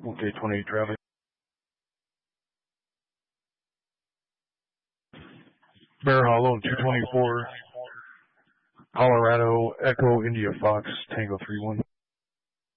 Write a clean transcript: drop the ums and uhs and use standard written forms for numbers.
Okay, 28 traffic. Bear Hollow 224, Colorado, Echo, India Fox, Tango 31.